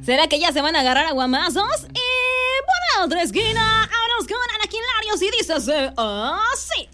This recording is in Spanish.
¿Será que ya se van a agarrar a guamazos? Y por la otra esquina, vámonos con Anakin Larios y dice así.